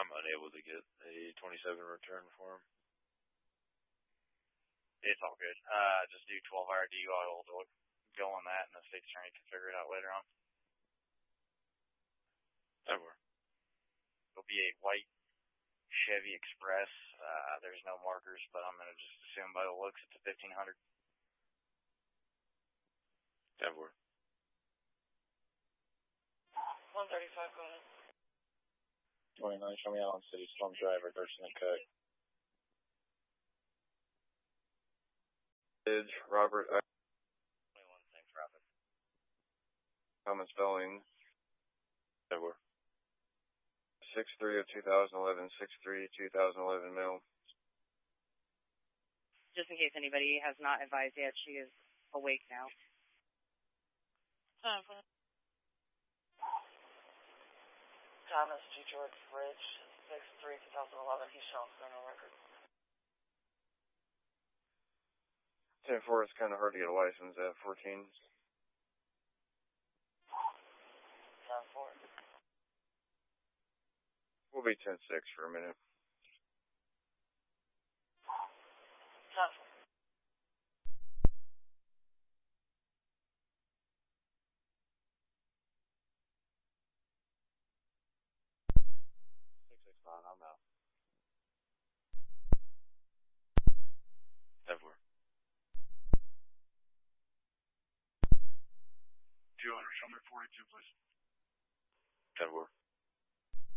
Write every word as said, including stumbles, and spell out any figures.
I'm unable to get a twenty-seven return for him. It's all good. Uh, just do twelve hour D U I. I'll go on that, and the state's attorney can figure it out later on. That works. It'll be a white Chevy Express. Uh, there's no markers, but I'm going to just assume by the looks it's a fifteen hundred. That works. one thirty-five, go ahead. twenty-nine, show me Allen City, Storm Driver, Thurston and Cook. Robert I. twenty-one, same traffic. Common spelling. That works. six three of two thousand eleven, six three two thousand eleven mail. Just in case anybody has not advised yet, she is awake now. Time for Thomas G. George Bridge, six three two thousand eleven. He's showing criminal record. ten four, it's kind of hard to get a license at fourteen. ten four. We'll be ten six for a minute. ten four. six six nine, I'm out. That works. two hundred, show me forty-two, please. That works.